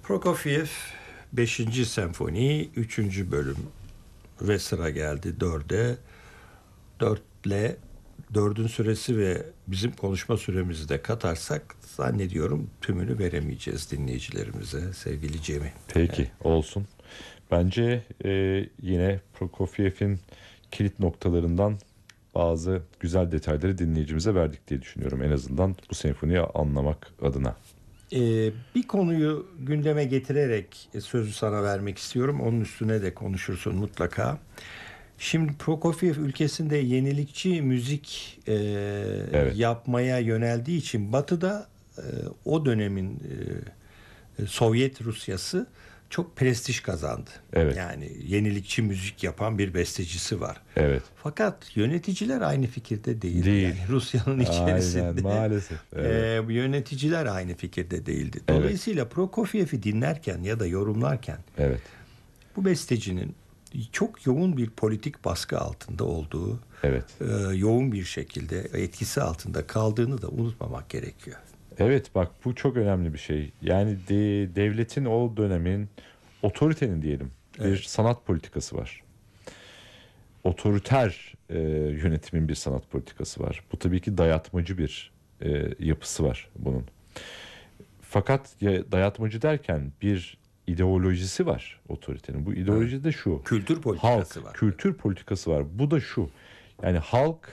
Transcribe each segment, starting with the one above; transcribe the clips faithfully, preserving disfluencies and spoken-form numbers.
Prokofiev beşinci senfoni üçüncü bölüm ve sıra geldi dörde. Dörtle dördün süresi ve bizim konuşma süremizi de katarsak zannediyorum tümünü veremeyeceğiz dinleyicilerimize sevgili Cem'i. Peki evet. Olsun. Bence e, yine Prokofiev'in kilit noktalarından bazı güzel detayları dinleyicimize verdik diye düşünüyorum. En azından bu senfoniyi anlamak adına. Ee, bir konuyu gündeme getirerek sözü sana vermek istiyorum. Onun üstüne de konuşursun mutlaka. Şimdi Prokofiev ülkesinde yenilikçi müzik e, evet. yapmaya yöneldiği için Batı'da e, o dönemin e, Sovyet Rusyası çok prestij kazandı. Evet. Yani yenilikçi müzik yapan bir bestecisi var. Evet. Fakat yöneticiler aynı fikirde değil. Değil. Yani Rusya'nın içerisinde. Aynen, maalesef. Evet. E, yöneticiler aynı fikirde değildi. Dolayısıyla evet. Prokofiev'i dinlerken ya da yorumlarken evet. bu bestecinin çok yoğun bir politik baskı altında olduğu, evet. e, yoğun bir şekilde etkisi altında kaldığını da unutmamak gerekiyor. Evet, bak bu çok önemli bir şey. Yani de, devletin o dönemin, otoritenin diyelim bir evet. sanat politikası var. Otoriter e, yönetimin bir sanat politikası var. Bu tabii ki dayatmacı bir e, yapısı var bunun. Fakat ya, dayatmacı derken bir ideolojisi var otoritenin. Bu ideoloji evet. de şu. Kültür politikası halk, var. Kültür politikası var. Bu da şu. Yani halk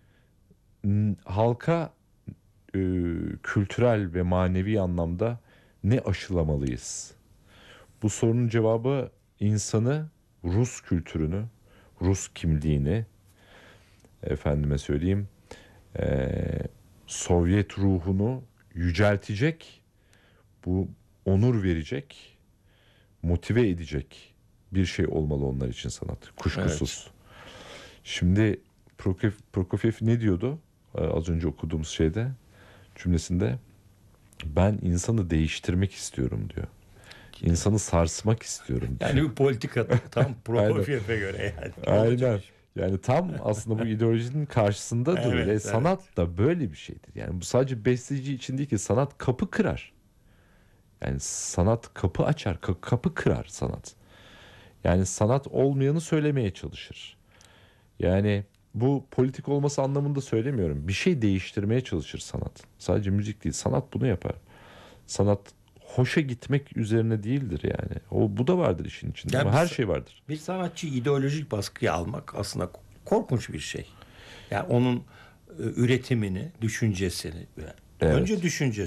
halka e, kültürel ve manevi anlamda ne aşılamalıyız? Bu sorunun cevabı insanı, Rus kültürünü, Rus kimliğini, efendime söyleyeyim, e, Sovyet ruhunu yüceltecek, bu onur verecek, motive edecek bir şey olmalı onlar için sanat. Kuşkusuz. Evet. Şimdi Prokofiev, Prokofiev ne diyordu? Az önce okuduğumuz şeyde, cümlesinde, ben insanı değiştirmek istiyorum diyor. İnsanı sarsmak istiyorum diyor. Yani bu politika tam Prokofiev'e göre yani. Aynen. Yani tam aslında bu ideolojinin karşısında duruyor. Evet, evet. Sanat da böyle bir şeydir. Yani bu sadece besteci için değil ki, sanat kapı kırar. Yani sanat kapı açar, kapı kırar sanat. Yani sanat olmayanı söylemeye çalışır. Yani bu politik olması anlamında söylemiyorum. Bir şey değiştirmeye çalışır sanat. Sadece müzik değil, sanat bunu yapar. Sanat hoşa gitmek üzerine değildir yani. O bu da vardır işin içinde. Yani ama her şey vardır. Bir sanatçı ideolojik baskıya almak aslında korkunç bir şey. Yani onun üretimini, düşüncesini, evet. önce düşüncesi